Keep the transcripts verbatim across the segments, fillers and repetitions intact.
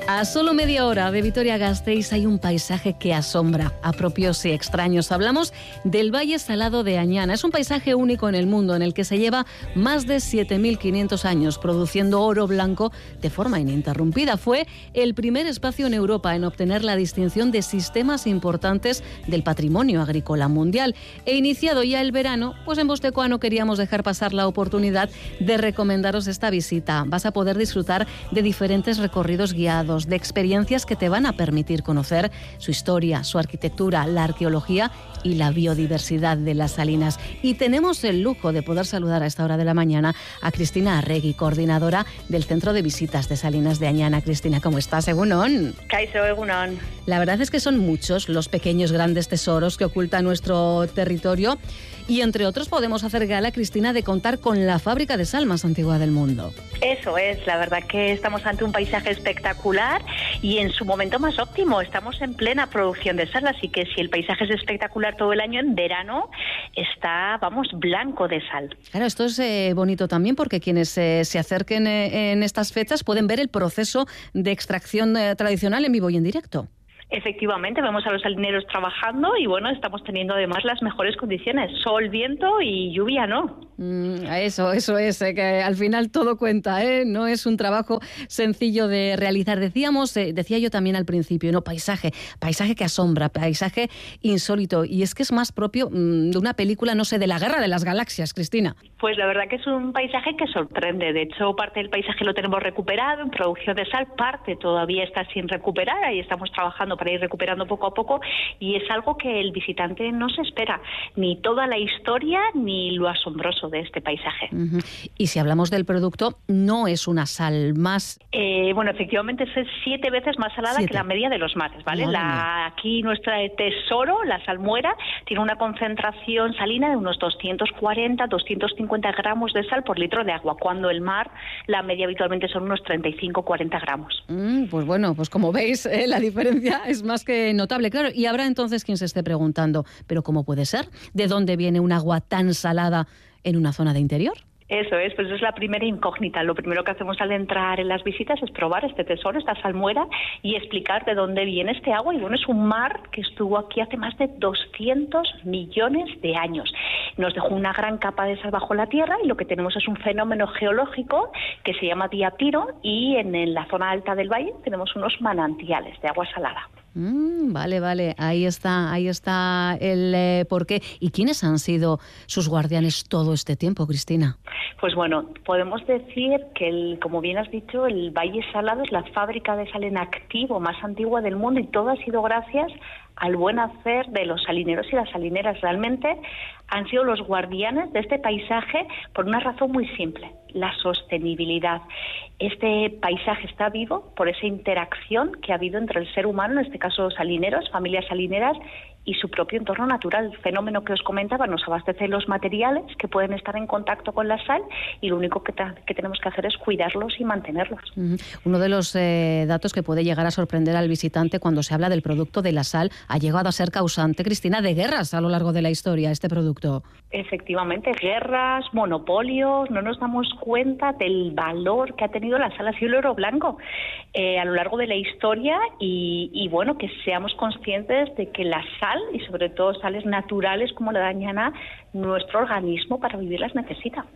A solo media hora de Vitoria-Gasteiz hay un paisaje que asombra a propios y extraños. Hablamos del Valle Salado de Añana. Es un paisaje único en el mundo en el que se lleva más de siete mil quinientos años produciendo oro blanco de forma ininterrumpida. Fue el primer espacio en Europa en obtener la distinción de sistemas importantes del patrimonio agrícola mundial. E iniciado ya el verano, pues en Bostecoa no queríamos dejar pasar la oportunidad de recomendaros esta visita. Vas a poder disfrutar de diferentes recorridos guiados, de experiencias que te van a permitir conocer su historia, su arquitectura, la arqueología y la biodiversidad de las salinas. Y tenemos el lujo de poder saludar a esta hora de la mañana a Cristina Arregui, coordinadora del Centro de Visitas de Salinas de Añana. Cristina, ¿cómo estás? Egunon. Kaixo, egunon. La verdad es que son muchos los pequeños grandes tesoros que oculta nuestro territorio y entre otros podemos hacer gala, Cristina, de contar con la fábrica de sal más antigua del mundo. Eso es, la verdad que estamos ante un paisaje espectacular y en su momento más óptimo. Estamos en plena producción de sal, así que si el paisaje es espectacular todo el año, en verano está, vamos, blanco de sal. Claro, esto es eh, bonito también porque quienes eh, se acerquen eh, en estas fechas pueden ver el proceso de extracción eh, tradicional en vivo y en directo. Efectivamente, vemos a los salineros trabajando y bueno, estamos teniendo además las mejores condiciones, sol, viento y lluvia, ¿no? Mm, eso, eso es, eh, que al final todo cuenta, ¿eh? No es un trabajo sencillo de realizar. Decíamos, eh, decía yo también al principio, no, paisaje, paisaje que asombra, paisaje insólito, y es que es más propio mm, de una película, no sé, de la Guerra de las Galaxias, Cristina. Pues la verdad que es un paisaje que sorprende. De hecho, parte del paisaje lo tenemos recuperado en producción de sal, parte todavía está sin recuperar, ahí estamos trabajando para ir recuperando poco a poco y es algo que el visitante no se espera, ni toda la historia ni lo asombroso de este paisaje. Uh-huh. Y si hablamos del producto, no es una sal más... Eh, bueno, efectivamente es siete veces más salada siete. que la media de los mares, ¿vale? La, aquí nuestro tesoro, la salmuera, tiene una concentración salina de unos doscientos cuarenta, doscientos cincuenta gramos de sal por litro de agua, cuando el mar, la media habitualmente son unos treinta y cinco, cuarenta gramos. Mm, pues bueno, pues como veis, eh, la diferencia es más que notable, claro. Y habrá entonces quien se esté preguntando, ¿pero cómo puede ser? ¿De dónde viene un agua tan salada en una zona de interior? Eso es, pues es la primera incógnita. Lo primero que hacemos al entrar en las visitas es probar este tesoro, esta salmuera, y explicar de dónde viene este agua. Y bueno, es un mar que estuvo aquí hace más de doscientos millones de años. Nos dejó una gran capa de sal bajo la tierra y lo que tenemos es un fenómeno geológico que se llama diapiro y en, en la zona alta del valle tenemos unos manantiales de agua salada. Mm, vale, vale, ahí está, ahí está el eh, porqué. ¿Y quiénes han sido sus guardianes todo este tiempo, Cristina? Pues bueno, podemos decir que, el, como bien has dicho, el Valle Salado es la fábrica de sal en activo más antigua del mundo y todo ha sido gracias al buen hacer de los salineros y las salineras. Realmente han sido los guardianes de este paisaje por una razón muy simple, la sostenibilidad. Este paisaje está vivo por esa interacción que ha habido entre el ser humano, en este caso salineros, familias salineras, y su propio entorno natural. El fenómeno que os comentaba nos abastece los materiales que pueden estar en contacto con la sal y lo único que, ta- que tenemos que hacer es cuidarlos y mantenerlos. Uh-huh. Uno de los eh, datos que puede llegar a sorprender al visitante cuando se habla del producto de la sal ha llegado a ser causante, Cristina, de guerras a lo largo de la historia, este producto. Efectivamente, guerras, monopolios, no nos damos cuenta del valor que ha tenido la sal, así el oro blanco, eh, a lo largo de la historia y, y bueno, que seamos conscientes de que la sal, y sobre todo sales naturales como la de Añana, nuestro organismo para vivir las necesita.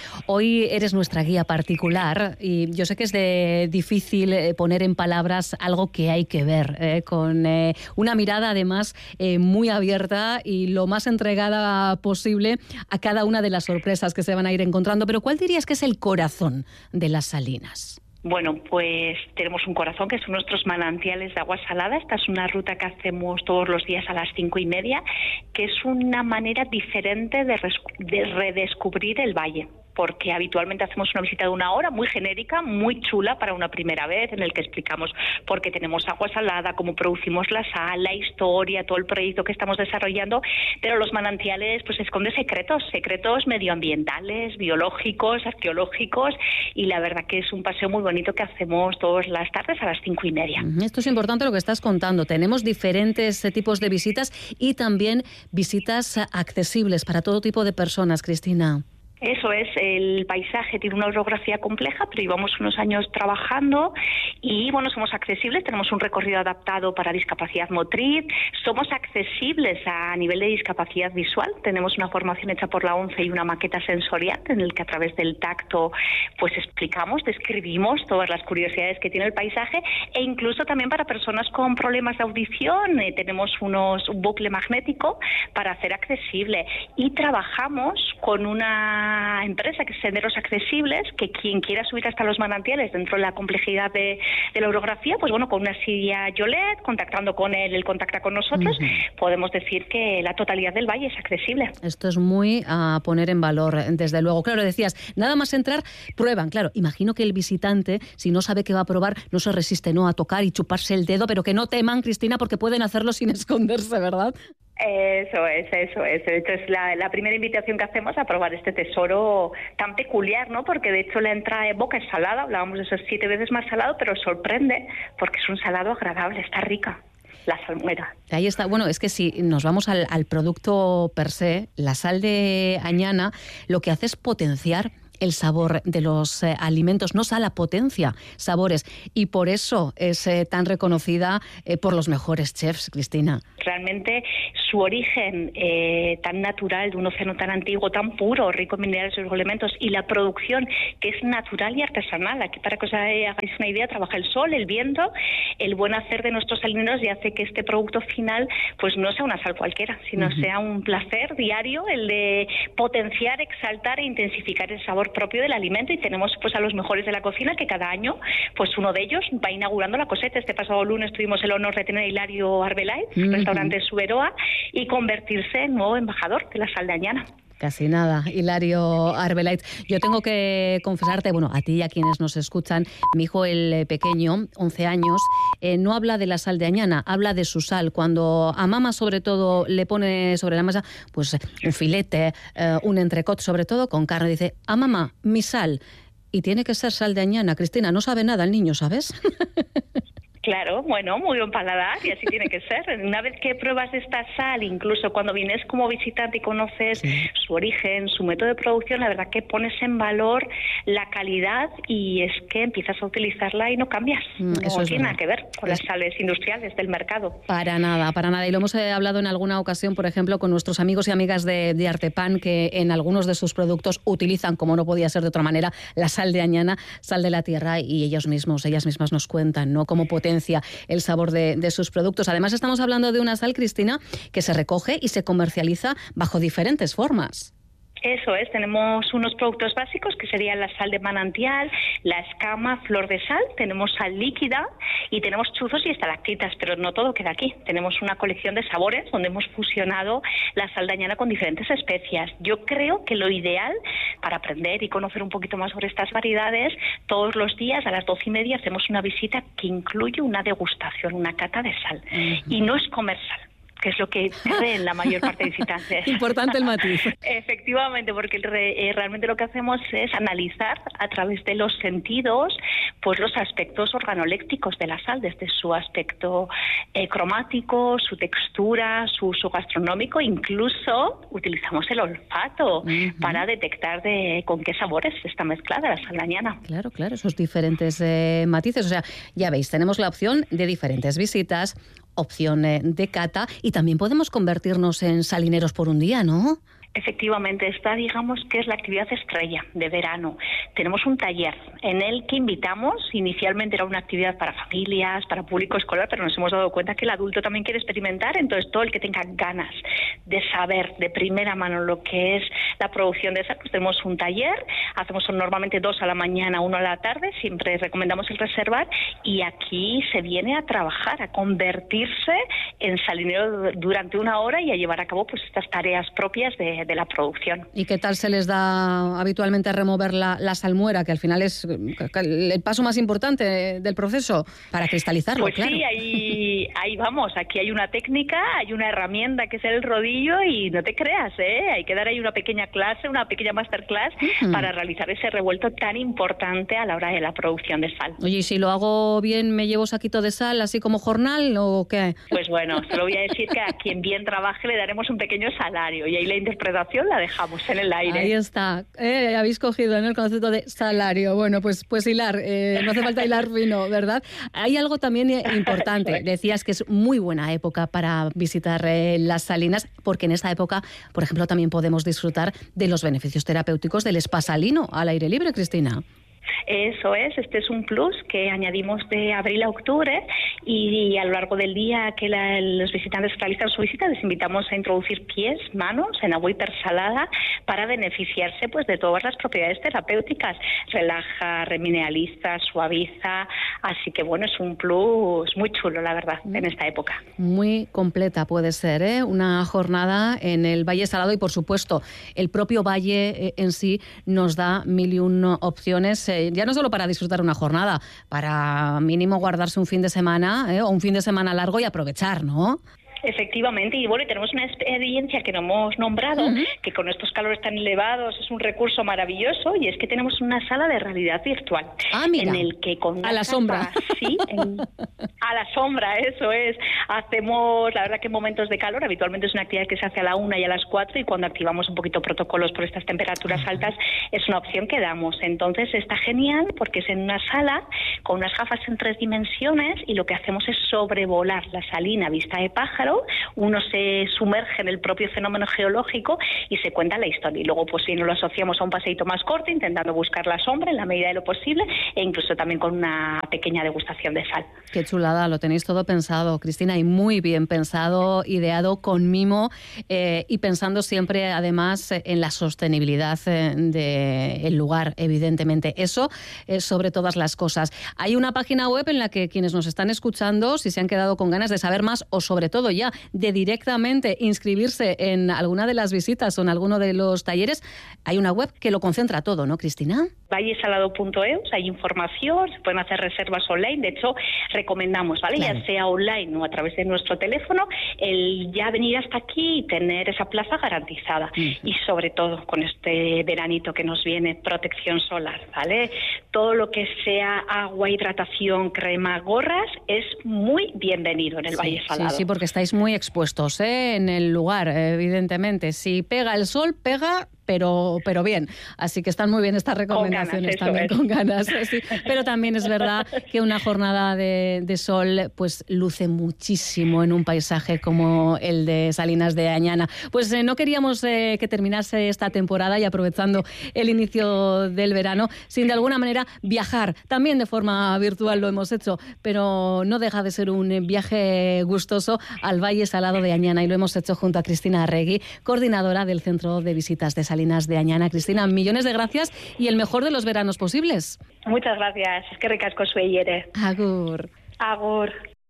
Hoy eres nuestra guía particular y yo sé que es de difícil poner en palabras algo que hay que ver, eh, con eh, una mirada además eh, muy abierta y lo más entregada posible a cada una de las sorpresas que se van a ir encontrando. Pero ¿cuál dirías que es el corazón de las salinas? Bueno, pues tenemos un corazón que son nuestros manantiales de agua salada. Esta es una ruta que hacemos todos los días a las cinco y media, que es una manera diferente de, res- de redescubrir el valle. Porque habitualmente hacemos una visita de una hora muy genérica, muy chula para una primera vez, en el que explicamos por qué tenemos agua salada, cómo producimos la sal, la historia, todo el proyecto que estamos desarrollando, pero los manantiales pues esconden secretos, secretos medioambientales, biológicos, arqueológicos, y la verdad que es un paseo muy bonito que hacemos todas las tardes a las cinco y media. Esto es importante lo que estás contando. Tenemos diferentes tipos de visitas y también visitas accesibles para todo tipo de personas, Cristina. Eso es, el paisaje tiene una orografía compleja, pero llevamos unos años trabajando Y bueno, somos accesibles, tenemos un recorrido adaptado para discapacidad motriz, somos accesibles a nivel de discapacidad visual, tenemos una formación hecha por la ONCE y una maqueta sensorial en el que a través del tacto pues explicamos, describimos todas las curiosidades que tiene el paisaje, e incluso también para personas con problemas de audición eh, tenemos unos, un bucle magnético para hacer accesible, y trabajamos con una empresa que es Senderos Accesibles, que quien quiera subir hasta los manantiales dentro de la complejidad de, de la orografía, pues bueno, con una silla Yolet, contactando con él, él contacta con nosotros, uh-huh. podemos decir que la totalidad del valle es accesible. Esto es muy a poner en valor, desde luego. Claro, decías, nada más entrar, prueban. Claro, imagino que el visitante, si no sabe qué va a probar, no se resiste, ¿no?, a tocar y chuparse el dedo, pero que no teman, Cristina, porque pueden hacerlo sin esconderse, ¿verdad? Eso es, eso es. De hecho, es la, la primera invitación que hacemos a probar este tesoro tan peculiar, ¿no? Porque de hecho la entrada de boca es salada, hablábamos de esos siete veces más salado, pero sorprende porque es un salado agradable, está rica. La salmuera. Ahí está. Bueno, es que si nos vamos al, al producto per se, la sal de Añana lo que hace es potenciar el sabor de los eh, alimentos, no sala, potencia sabores, y por eso es eh, tan reconocida eh, por los mejores chefs, Cristina. Realmente su origen eh, tan natural, de un océano tan antiguo, tan puro, rico en minerales y elementos, y la producción que es natural y artesanal. Aquí, para que os hagáis una idea, trabaja el sol, el viento, el buen hacer de nuestros salineros, y hace que este producto final pues no sea una sal cualquiera, sino uh-huh. sea un placer diario el de potenciar, exaltar e intensificar el sabor propio del alimento. Y tenemos pues a los mejores de la cocina, que cada año pues uno de ellos va inaugurando la cosecha. Este pasado lunes tuvimos el honor de tener a Hilario Arbelait, uh-huh. restaurante Suberoa, y convertirse en nuevo embajador de la sal de Añana. Casi nada, Hilario Arbelait. Yo tengo que confesarte, bueno, a ti y a quienes nos escuchan, mi hijo el pequeño, once años, eh, no habla de la sal de Añana, habla de su sal. Cuando a mamá sobre todo le pone sobre la mesa pues un filete, eh, un entrecot sobre todo con carne, dice, a mamá, mi sal. Y tiene que ser sal de Añana. Cristina, no sabe nada el niño, ¿sabes? Claro, bueno, muy buen paladar, y así tiene que ser. Una vez que pruebas esta sal, incluso cuando vienes como visitante y conoces sí. su origen, su método de producción, la verdad que pones en valor la calidad, y es que empiezas a utilizarla y no cambias. Mm, no eso tiene nada que ver con es... las sales industriales del mercado. Para nada, para nada. Y lo hemos hablado en alguna ocasión, por ejemplo, con nuestros amigos y amigas de, de Artepan, que en algunos de sus productos utilizan, como no podía ser de otra manera, la sal de Añana, sal de la tierra, y ellos mismos, ellas mismas nos cuentan, ¿no?, cómo potencia el sabor de, de sus productos. Además, estamos hablando de una sal, Cristina, que se recoge y se comercializa bajo diferentes formas. Eso es, tenemos unos productos básicos que serían la sal de manantial, la escama, flor de sal, tenemos sal líquida y tenemos chuzos y estalactitas, pero no todo queda aquí. Tenemos una colección de sabores donde hemos fusionado la sal de Añana con diferentes especias. Yo creo que lo ideal para aprender y conocer un poquito más sobre estas variedades, todos los días a las doce y media hacemos una visita que incluye una degustación, una cata de sal. Uh-huh. Y no es comer sal, que es lo que creen la mayor parte de visitantes. Importante el matiz. Efectivamente, porque re, eh, realmente lo que hacemos es analizar a través de los sentidos pues los aspectos organolécticos de la sal, desde su aspecto eh, cromático, su textura, su uso gastronómico, incluso utilizamos el olfato uh-huh. para detectar de con qué sabores está mezclada la sal de Añana. Claro, claro, esos diferentes eh, matices. O sea, ya veis, tenemos la opción de diferentes visitas, opción de cata, y también podemos convertirnos en salineros por un día, ¿no? Efectivamente, esta digamos que es la actividad estrella de verano. Tenemos un taller en el que invitamos, inicialmente era una actividad para familias, para público escolar, pero nos hemos dado cuenta que el adulto también quiere experimentar, entonces todo el que tenga ganas de saber de primera mano lo que es la producción de sal, pues tenemos un taller, hacemos normalmente dos a la mañana, uno a la tarde, siempre recomendamos el reservar, y aquí se viene a trabajar, a convertirse en salinero durante una hora y a llevar a cabo pues estas tareas propias de de la producción. ¿Y qué tal se les da habitualmente a remover la, la salmuera, que al final es el paso más importante del proceso para cristalizarlo? Pues claro. Sí, ahí, ahí vamos. Aquí hay una técnica, hay una herramienta que es el rodillo, y no te creas, ¿eh? Hay que dar ahí una pequeña clase, una pequeña masterclass uh-huh. para realizar ese revuelto tan importante a la hora de la producción de sal. Oye, ¿y si lo hago bien me llevo saquito de sal así como jornal o qué? Pues bueno, solo voy a decir que a quien bien trabaje le daremos un pequeño salario, y ahí la interpretación redacción la dejamos en el aire. Ahí está. Eh, habéis cogido en el concepto de salario. Bueno, pues, pues hilar. Eh, no hace falta hilar fino, ¿verdad? Hay algo también importante. Decías que es muy buena época para visitar eh, las Salinas, porque en esta época, por ejemplo, también podemos disfrutar de los beneficios terapéuticos del spa salino al aire libre, Cristina. Eso es, este es un plus que añadimos de abril a octubre y a lo largo del día que la, los visitantes realizan su visita les invitamos a introducir pies, manos en agua hipersalada para beneficiarse pues de todas las propiedades terapéuticas. Relaja, remineraliza, suaviza, así que bueno, es un plus muy chulo, la verdad, en esta época. Muy completa puede ser, ¿eh? Una jornada en el Valle Salado y por supuesto el propio valle en sí nos da mil y una opciones, eh, ya no solo para disfrutar una jornada, para mínimo guardarse un fin de semana ¿eh? o un fin de semana largo y aprovechar, ¿no? Efectivamente, y bueno, tenemos una experiencia que no hemos nombrado, uh-huh. que con estos calores tan elevados es un recurso maravilloso, y es que tenemos una sala de realidad virtual. Ah, mira, en el que con a la sombra. Sí, en, a la sombra, eso es. Hacemos, la verdad que en momentos de calor, habitualmente es una actividad que se hace a la una y a las cuatro, y cuando activamos un poquito protocolos por estas temperaturas uh-huh. altas, es una opción que damos. Entonces está genial porque es en una sala con unas gafas en tres dimensiones, y lo que hacemos es sobrevolar la salina a vista de pájaro. Uno se sumerge en el propio fenómeno geológico y se cuenta la historia. Y luego, pues si no lo asociamos a un paseíto más corto, intentando buscar la sombra en la medida de lo posible, e incluso también con una pequeña degustación de sal. Qué chulada, lo tenéis todo pensado, Cristina, y muy bien pensado, ideado con mimo eh, y pensando siempre, además, en la sostenibilidad eh, del lugar, evidentemente. Eso eh, sobre todas las cosas. Hay una página web en la que quienes nos están escuchando, si se han quedado con ganas de saber más o sobre todo ya de directamente inscribirse en alguna de las visitas o en alguno de los talleres, hay una web que lo concentra todo, ¿no, Cristina? vallesalado punto e u, hay información, se pueden hacer reservas online, de hecho recomendamos, ¿vale? Claro. Ya sea online o a través de nuestro teléfono, el ya venir hasta aquí y tener esa plaza garantizada. Uh-huh. Y sobre todo con este veranito que nos viene, protección solar, ¿vale? Todo lo que sea agua, hidratación, crema, gorras, es muy bienvenido en el sí, Valle Salado. Sí, sí, porque estáis muy expuestos ¿eh? en el lugar, evidentemente. Si pega el sol, pega... Pero, pero bien, así que están muy bien estas recomendaciones, con ganas, también con ganas. Sí. Pero también es verdad que una jornada de, de sol pues luce muchísimo en un paisaje como el de Salinas de Añana. Pues eh, no queríamos eh, que terminase esta temporada y aprovechando el inicio del verano sin de alguna manera viajar. También de forma virtual lo hemos hecho, pero no deja de ser un viaje gustoso al Valle Salado de Añana, y lo hemos hecho junto a Cristina Arregui, coordinadora del Centro de Visitas de Salinas de Añana. Cristina, millones de gracias y el mejor de los veranos posibles. Muchas gracias. Es que ricasco sueyere. Agur. Agur.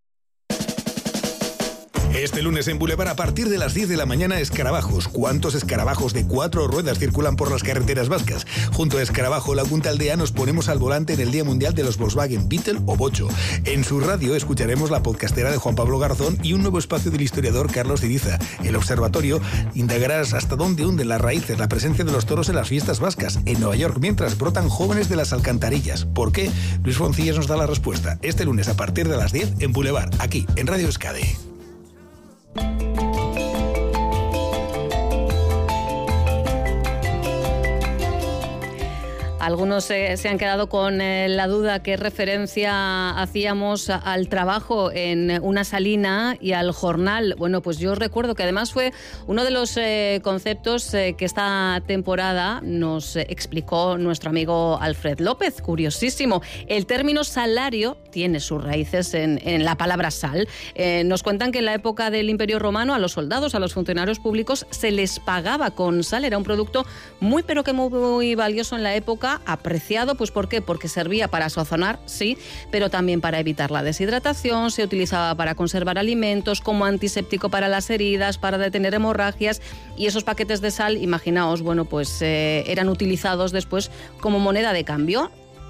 Este lunes en Boulevard a partir de las diez de la mañana, escarabajos. ¿Cuántos escarabajos de cuatro ruedas circulan por las carreteras vascas? Junto a Escarabajo Lagunta Aldea nos ponemos al volante en el Día Mundial de los Volkswagen Beetle o Bocho. En su radio escucharemos la podcastera de Juan Pablo Garzón y un nuevo espacio del historiador Carlos Diriza. El observatorio indagarás hasta dónde hunden las raíces la presencia de los toros en las fiestas vascas. En Nueva York, mientras brotan jóvenes de las alcantarillas. ¿Por qué? Luis Foncillas nos da la respuesta. Este lunes a partir de las diez en Boulevard, aquí en Radio Euskadi. Algunos eh, se han quedado con eh, la duda qué referencia hacíamos al trabajo en una salina y al jornal. Bueno, pues yo os recuerdo que además fue uno de los eh, conceptos eh, que esta temporada nos eh, explicó nuestro amigo Alfred López. Curiosísimo. El término salario tiene sus raíces en, en la palabra sal. Eh, nos cuentan que en la época del Imperio Romano a los soldados, a los funcionarios públicos, se les pagaba con sal. Era un producto muy, pero que muy, muy valioso en la época, apreciado, pues ¿por qué? Porque servía para sazonar, sí, pero también para evitar la deshidratación, se utilizaba para conservar alimentos, como antiséptico para las heridas, para detener hemorragias, y esos paquetes de sal, imaginaos, bueno, pues eh, eran utilizados después como moneda de cambio.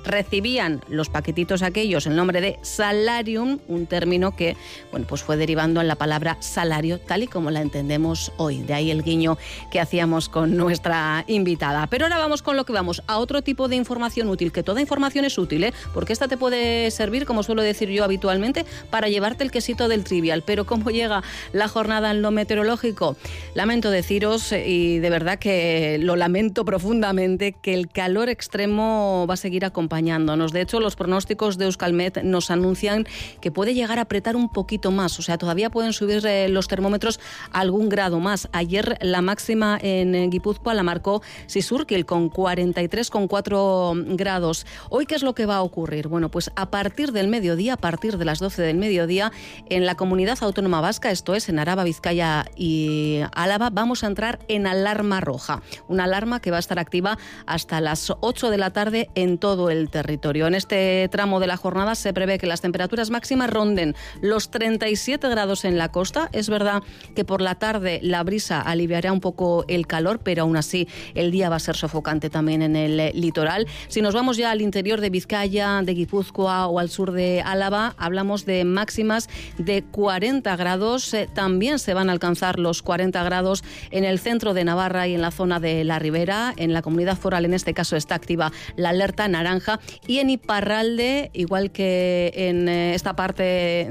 recibían los paquetitos aquellos el nombre de salarium, un término que bueno, pues fue derivando en la palabra salario, tal y como la entendemos hoy. De ahí el guiño que hacíamos con nuestra invitada. Pero ahora vamos con lo que vamos, a otro tipo de información útil, que toda información es útil, ¿eh? Porque esta te puede servir, como suelo decir yo habitualmente, para llevarte el quesito del trivial. Pero ¿cómo llega la jornada en lo meteorológico? Lamento deciros, y de verdad que lo lamento profundamente, que el calor extremo va a seguir acompañándonos. De hecho, los pronósticos de Euskalmet nos anuncian que puede llegar a apretar un poquito más, o sea, todavía pueden subir eh, los termómetros algún grado más. Ayer la máxima en Guipúzcoa la marcó Sisurkil con cuarenta y tres coma cuatro grados. ¿Hoy qué es lo que va a ocurrir? Bueno, pues a partir del mediodía, a partir de las doce del mediodía, en la Comunidad Autónoma Vasca, esto es en Araba, Vizcaya y Álava, vamos a entrar en alarma roja. Una alarma que va a estar activa hasta las ocho de la tarde en todo el territorio. En este tramo de la jornada se prevé que las temperaturas máximas ronden los treinta y siete grados en la costa. Es verdad que por la tarde la brisa aliviará un poco el calor, pero aún así el día va a ser sofocante también en el litoral. Si nos vamos ya al interior de Vizcaya, de Guipúzcoa o al sur de Álava, hablamos de máximas de cuarenta grados. Eh, también se van a alcanzar los cuarenta grados en el centro de Navarra y en la zona de la Ribera. En la comunidad foral, en este caso, está activa la alerta naranja. Y en Iparralde, igual que en eh, esta parte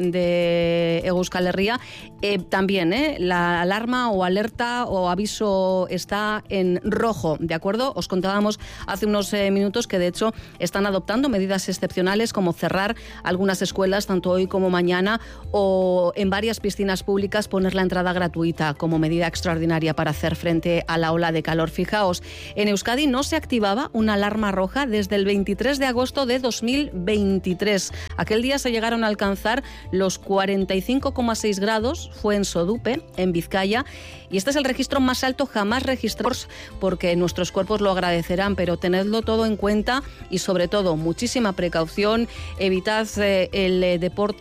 de Euskal Herria, eh, también eh, la alarma o alerta o aviso está en rojo, ¿de acuerdo? Os contábamos hace unos eh, minutos que de hecho están adoptando medidas excepcionales como cerrar algunas escuelas tanto hoy como mañana, o en varias piscinas públicas poner la entrada gratuita como medida extraordinaria para hacer frente a la ola de calor. Fijaos, en Euskadi no se activaba una alarma roja desde el veintitrés de agosto de dos mil veintitrés. Aquel día se llegaron a alcanzar los cuarenta y cinco coma seis grados, fue en Sodupe, en Vizcaya, y este es el registro más alto jamás registrado, porque nuestros cuerpos lo agradecerán, pero tenedlo todo en cuenta y sobre todo muchísima precaución, evitad eh, el eh, deporte